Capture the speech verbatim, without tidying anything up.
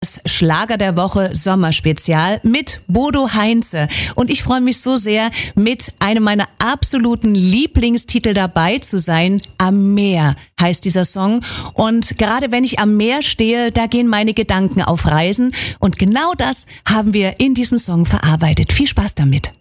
das Schlager der Woche Sommerspezial mit Bodo Heinze. Und ich freue mich so sehr, mit einem meiner absoluten Lieblingstitel dabei zu sein. Am Meer heißt dieser Song. Und gerade wenn ich am Meer stehe, da gehen meine Gedanken auf Reisen. Und genau das haben wir in diesem Song verarbeitet. Viel Spaß damit.